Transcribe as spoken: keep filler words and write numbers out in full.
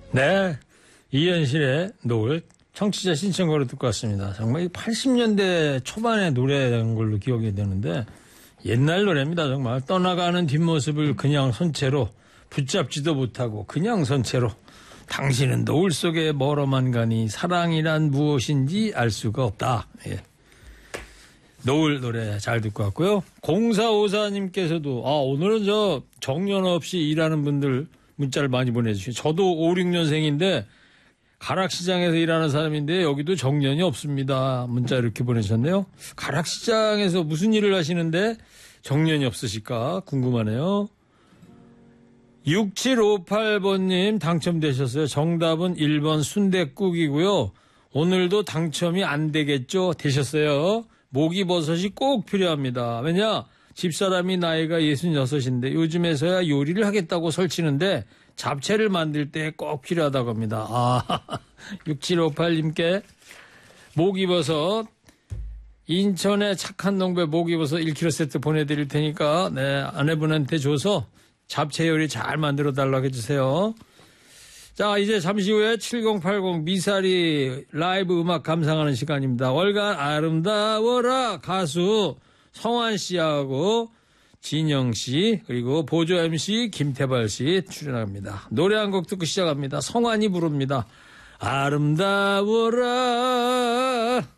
네, 이현실의 노을 청취자 신청으로 듣고 왔습니다. 정말 팔십 년대 초반의 노래인 걸로 기억이 되는데 옛날 노래입니다. 정말 떠나가는 뒷모습을 그냥 선채로 붙잡지도 못하고 그냥 선채로 당신은 노을 속에 멀어만 가니 사랑이란 무엇인지 알 수가 없다. 예. 노을 노래 잘 듣고 왔고요. 공사오사님께서도 아 오늘은 저 정년 없이 일하는 분들 문자를 많이 보내주시죠. 저도 오십육 년생인데 가락시장에서 일하는 사람인데 여기도 정년이 없습니다. 문자 이렇게 보내셨네요. 가락시장에서 무슨 일을 하시는데 정년이 없으실까 궁금하네요. 육칠오팔 번님 당첨되셨어요. 정답은 일 번 순댓국이고요. 오늘도 당첨이 안 되겠죠? 되셨어요. 목이버섯이 꼭 필요합니다. 왜냐? 집사람이 나이가 예순여섯인데 요즘에서야 요리를 하겠다고 설치는데 잡채를 만들 때 꼭 필요하다고 합니다. 아, 육칠오팔님께 목이버섯 인천의 착한 농부의 목이버섯 일 킬로그램 세트 보내드릴 테니까 네 아내분한테 줘서 잡채 요리 잘 만들어 달라고 해주세요. 자, 이제 잠시 후에 칠공팔공 미사리 라이브 음악 감상하는 시간입니다. 월간 아름다워라 가수 성환 씨하고 진영 씨 그리고 보조 엠씨 김태발 씨 출연합니다. 노래 한 곡 듣고 시작합니다. 성환이 부릅니다. 아름다워라.